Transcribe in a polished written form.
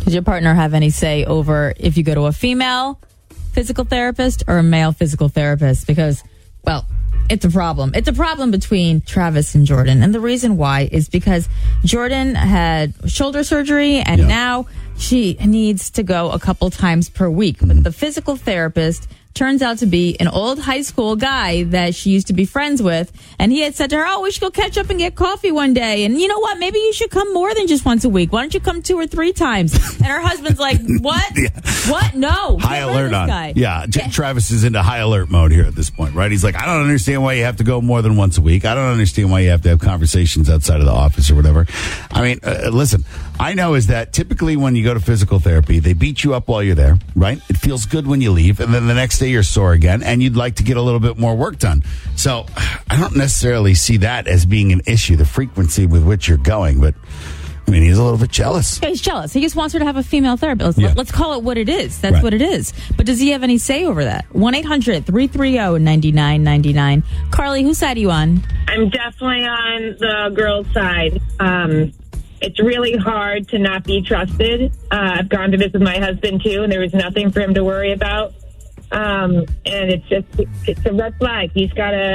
Does your partner have any say over if you go to a female physical therapist or a male physical therapist? Because, well, it's a problem. It's a problem between Travis and Jordan. And the reason why is because Jordan had shoulder surgery and now she needs to go a couple times per week. But the physical therapist turns out to be an old high school guy that she used to be friends with. And he had said to her, oh, we should go catch up and get coffee one day. And you know what? Maybe you should come more than just once a week. Why don't you come 2 or 3 times? And her husband's like, what? What? No. High alert on. Guy. Yeah. Travis is into high alert mode here at this point, right? He's like, I don't understand why you have to go more than once a week. I don't understand why you have to have conversations outside of the office or whatever. I mean, listen, I know is that typically when you go to physical therapy, they beat you up while you're there, right? It feels good when you leave. And then the next day you're sore again and you'd like to get a little bit more work done. So I don't necessarily see that as being an issue, the frequency with which you're going, but I mean, he's a little bit jealous. Yeah, he's jealous. He just wants her to have a female therapist. Let's call it what it is. That's right. What it is. But does he have any say over that? 1-800-330-9999. Carly, whose side are you on? I'm definitely on the girl's side. It's really hard to not be trusted. I've gone to visit my husband, too, and there was nothing for him to worry about. And it's a red flag. He's got to